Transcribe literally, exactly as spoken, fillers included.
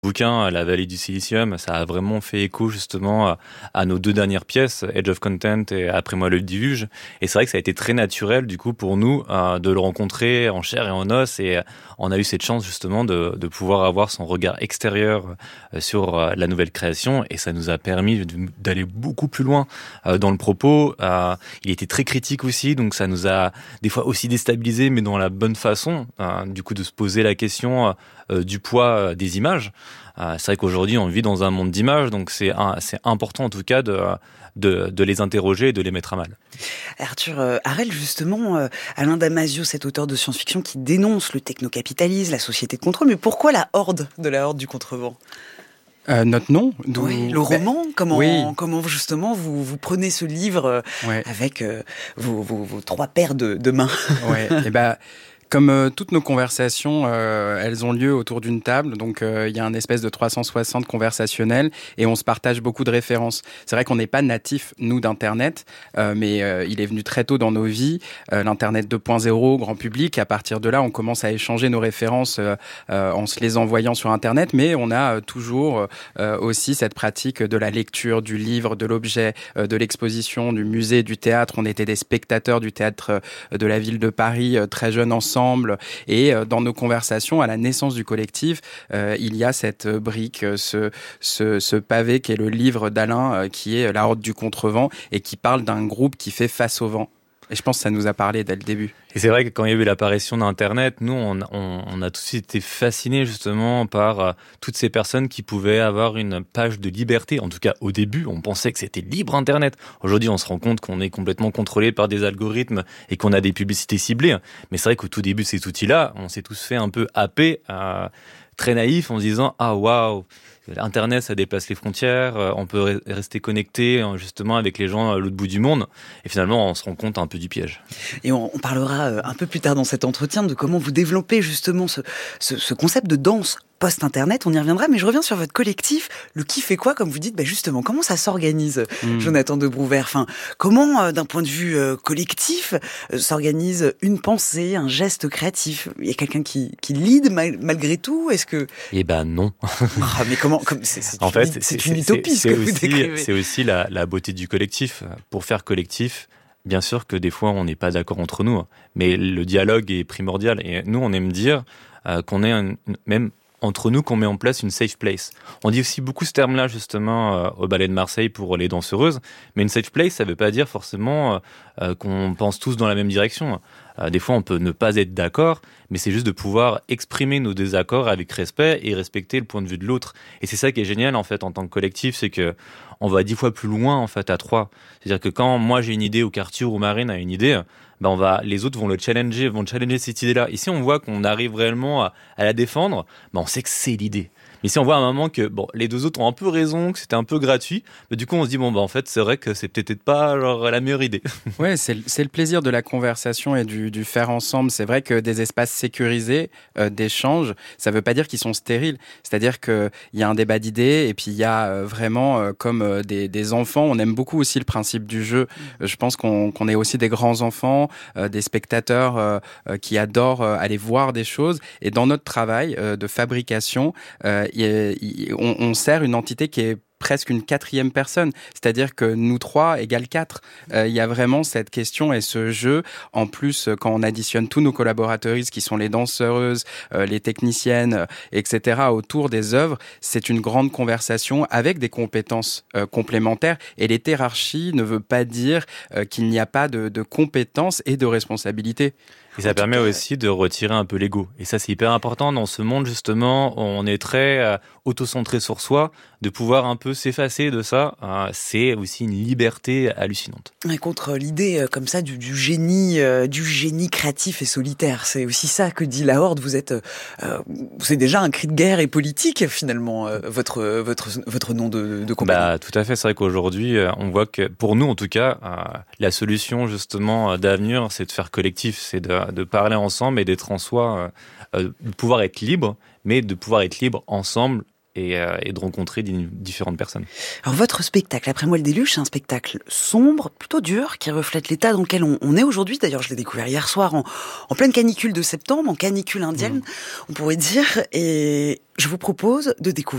bouquin, La vallée du silicium, ça a vraiment fait écho justement à nos deux dernières pièces, Edge of Content et Après moi le déluge. Et c'est vrai que ça a été très naturel du coup pour nous euh, de le rencontrer en chair et en os. Et on a eu cette chance justement de, de pouvoir avoir son regard extérieur euh, sur euh, la nouvelle création. Et ça nous a permis de, d'aller beaucoup plus loin euh, dans le propos. Euh, il était très critique aussi, donc ça nous a des fois aussi déstabilisé, mais dans la bonne façon. Euh, du coup, de se poser la question euh, du poids des images. Euh, c'est vrai qu'aujourd'hui, on vit dans un monde d'images, donc c'est, un, c'est important en tout cas de, de, de les interroger et de les mettre à mal. Arthur euh, Harel, justement, euh, Alain Damasio, cet auteur de science-fiction qui dénonce le technocapitalisme, la société de contrôle, mais pourquoi la horde de la horde du contrevent ? Euh, notre nom, d'où... Oui, le roman, ben, comment, oui. comment justement vous, vous prenez ce livre euh, ouais. avec euh, vos, vos, vos trois paires de, de mains. Ouais, et ben. Comme euh, toutes nos conversations, euh, elles ont lieu autour d'une table, donc il euh, y a un espèce de trois cent soixante conversationnel et on se partage beaucoup de références. C'est vrai qu'on n'est pas natifs, nous, d'Internet, euh, mais euh, il est venu très tôt dans nos vies, euh, l'Internet deux point zéro, grand public. À partir de là, on commence à échanger nos références euh, euh, en se les envoyant sur Internet, mais on a euh, toujours euh, aussi cette pratique de la lecture, du livre, de l'objet, euh, de l'exposition, du musée, du théâtre. On était des spectateurs du théâtre euh, de la ville de Paris, euh, très jeunes ensemble. Et dans nos conversations, à la naissance du collectif, euh, il y a cette brique, ce, ce, ce pavé qui est le livre d'Alain, euh, qui est La horde du contrevent, et qui parle d'un groupe qui fait face au vent. Et je pense que ça nous a parlé dès le début. Et c'est vrai que quand il y a eu l'apparition d'Internet, nous, on, on, on a tout de suite été fascinés justement par euh, toutes ces personnes qui pouvaient avoir une page de liberté. En tout cas, au début, on pensait que c'était libre Internet. Aujourd'hui, on se rend compte qu'on est complètement contrôlé par des algorithmes et qu'on a des publicités ciblées. Mais c'est vrai qu'au tout début de cet outil-là, on s'est tous fait un peu happer, euh, très naïf, en se disant « Ah, waouh !» Internet, ça déplace les frontières, on peut rester connecté justement avec les gens à l'autre bout du monde. Et finalement, on se rend compte un peu du piège. Et on, on parlera un peu plus tard dans cet entretien de comment vous développez justement ce, ce, ce concept de danse post-internet, on y reviendra, mais je reviens sur votre collectif, le qui fait quoi, comme vous dites, bah justement, comment ça s'organise, mmh. Jonathan de Brouwer, enfin, comment, euh, d'un point de vue euh, collectif, euh, s'organise une pensée, un geste créatif? Il y a quelqu'un qui, qui lead mal, malgré tout? Est-ce que... Eh ben non. Ah, mais comment, comme, c'est, c'est, en une, fait, c'est, c'est, c'est une utopie, c'est, ce que c'est vous aussi, décrivez. C'est aussi la, la beauté du collectif. Pour faire collectif, bien sûr que des fois, on n'est pas d'accord entre nous, mais le dialogue est primordial. Et nous, on aime dire euh, qu'on est un, même entre nous qu'on met en place une safe place. On dit aussi beaucoup ce terme-là justement euh, au Ballet de Marseille pour les danseuses, mais une safe place, ça veut pas dire forcément euh, qu'on pense tous dans la même direction. Euh, des fois, on peut ne pas être d'accord, mais c'est juste de pouvoir exprimer nos désaccords avec respect et respecter le point de vue de l'autre. Et c'est ça qui est génial en fait en tant que collectif, c'est que on va dix fois plus loin en fait à trois. C'est-à-dire que quand moi j'ai une idée ou qu'Arthur ou Marine a une idée, ben on va, les autres vont le challenger, vont challenger cette idée-là. Et si on voit qu'on arrive réellement à, à la défendre, ben on sait que c'est l'idée. Mais si on voit à un moment que bon, les deux autres ont un peu raison, que c'était un peu gratuit, bah, du coup on se dit bon bah en fait c'est vrai que c'est peut-être pas genre, la meilleure idée. Ouais, c'est, c'est le plaisir de la conversation et du, du faire ensemble. C'est vrai que des espaces sécurisés euh, d'échange, ça veut pas dire qu'ils sont stériles. C'est-à-dire que il y a un débat d'idées et puis il y a euh, vraiment euh, comme euh, des, des enfants. On aime beaucoup aussi le principe du jeu. Euh, je pense qu'on, qu'on est aussi des grands enfants, euh, des spectateurs euh, euh, qui adorent euh, aller voir des choses. Et dans notre travail euh, de fabrication, euh, Il, il, on, on sert une entité qui est presque une quatrième personne, c'est-à-dire que nous trois égale quatre. Euh, il y a vraiment cette question et ce jeu. En plus, quand on additionne tous nos collaborateuristes qui sont les danseuses, euh, les techniciennes, euh, et cetera autour des œuvres, c'est une grande conversation avec des compétences euh, complémentaires. Et l'hétérarchie ne veut pas dire euh, qu'il n'y a pas de, de compétences et de responsabilités. Et ça permet aussi de retirer un peu l'ego. Et ça, c'est hyper important dans ce monde, justement, où on est très euh, auto-centré sur soi, de pouvoir un peu s'effacer de ça. Euh, c'est aussi une liberté hallucinante. Et contre l'idée euh, comme ça du, du génie, euh, du génie créatif et solitaire, c'est aussi ça que dit la Horde. Vous êtes, euh, c'est déjà un cri de guerre et politique finalement, euh, votre votre votre nom de, de compagnie. Bah tout à fait. C'est vrai qu'aujourd'hui, euh, on voit que pour nous, en tout cas, euh, la solution justement d'avenir, c'est de faire collectif, c'est de de parler ensemble et d'être en soi, euh, de pouvoir être libre, mais de pouvoir être libre ensemble et, euh, et de rencontrer des, différentes personnes. Alors votre spectacle, Après moi le déluge, c'est un spectacle sombre, plutôt dur, qui reflète l'état dans lequel on, on est aujourd'hui. D'ailleurs, je l'ai découvert hier soir en, en pleine canicule de septembre, en canicule indienne, mmh. on pourrait dire. Et je vous propose de découvrir